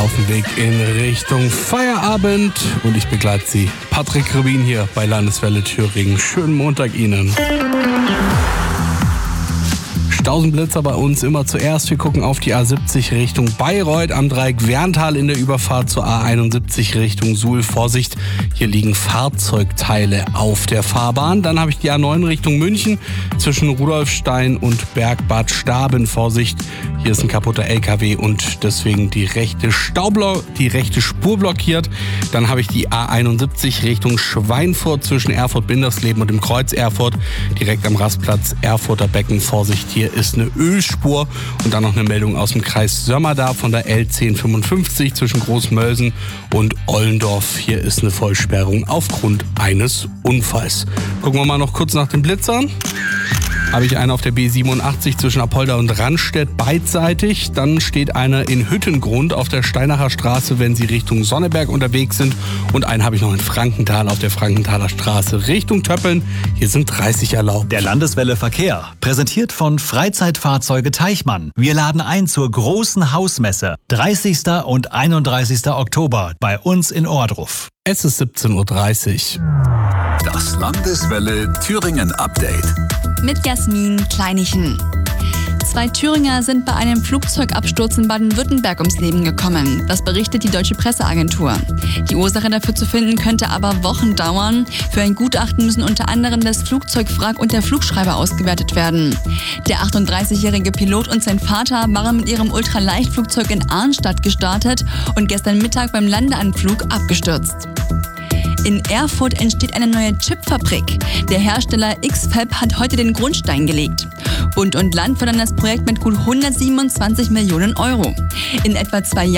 auf dem Weg in Richtung Feierabend und ich begleite Sie, Patrick Rubin hier bei Landeswelle Thüringen. Schönen Montag Ihnen. Stausenblitzer bei uns immer zuerst. Wir gucken auf die A70 Richtung Bayreuth, am Dreieck Werntal in der Überfahrt zur A71 Richtung Suhl. Vorsicht, hier liegen Fahrzeugteile auf der Fahrbahn. Dann habe ich die A9 Richtung München zwischen Rudolfstein und Bergbad Staben. Vorsicht, hier ist ein kaputter LKW und deswegen die rechte Spur blockiert. Dann habe ich die A71 Richtung Schweinfurt zwischen Erfurt-Bindersleben und dem Kreuz Erfurt. Direkt am Rastplatz Erfurter Becken. Vorsicht, hier ist eine Ölspur. Und dann noch eine Meldung aus dem Kreis Sömmerda von der L1055 zwischen Großmölsen und Ollendorf. Hier ist eine Vollsperrung aufgrund eines Unfalls. Gucken wir mal noch kurz nach den Blitzern. Habe ich einen auf der B87 zwischen Apolda und Rannstedt beidseitig. Dann steht einer in Hüttengrund auf der Steinacher Straße, wenn Sie Richtung Sonneberg unterwegs sind. Und einen habe ich noch in Frankenthal auf der Frankenthaler Straße Richtung Töppeln. Hier sind 30 erlaubt. Der Landeswelle Verkehr, präsentiert von Freizeitfahrzeuge Teichmann. Wir laden ein zur großen Hausmesse, 30. und 31. Oktober bei uns in Ohrdruf. Es ist 17.30 Uhr. Das Landeswelle Thüringen Update. Mit Jasmin Kleinichen. 2 Thüringer sind bei einem Flugzeugabsturz in Baden-Württemberg ums Leben gekommen. Das berichtet die Deutsche Presseagentur. Die Ursache dafür zu finden könnte aber Wochen dauern. Für ein Gutachten müssen unter anderem das Flugzeugwrack und der Flugschreiber ausgewertet werden. Der 38-jährige Pilot und sein Vater waren mit ihrem Ultraleichtflugzeug in Arnstadt gestartet und gestern Mittag beim Landeanflug abgestürzt. In Erfurt entsteht eine neue Chipfabrik. Der Hersteller X-Fab hat heute den Grundstein gelegt. Bund und Land fördern das Projekt mit gut 127 Millionen Euro. In etwa 2 Jahren